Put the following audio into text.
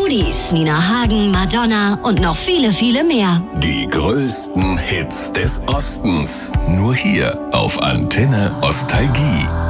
Goodies, Nina Hagen, Madonna und noch viele, viele mehr. Die größten Hits des Ostens. Nur hier auf Antenne Ostalgie.